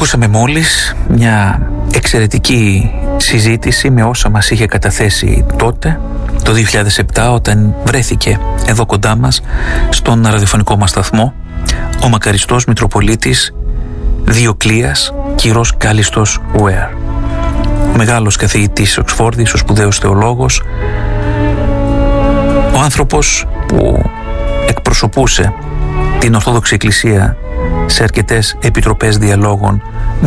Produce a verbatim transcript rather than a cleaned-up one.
Ακούσαμε μόλις μια εξαιρετική συζήτηση με όσα μας είχε καταθέσει τότε, το δύο χιλιάδες επτά, όταν βρέθηκε εδώ κοντά μας στον ραδιοφωνικό μας σταθμό ο μακαριστός Μητροπολίτης Διοκλείας Κυρός Κάλιστος Ουέαρ, ο μεγάλος καθηγητής της Οξφόρδης, ο σπουδαίος θεολόγος, ο άνθρωπος που εκπροσωπούσε την Ορθόδοξη Εκκλησία σε αρκετές επιτροπές διαλόγων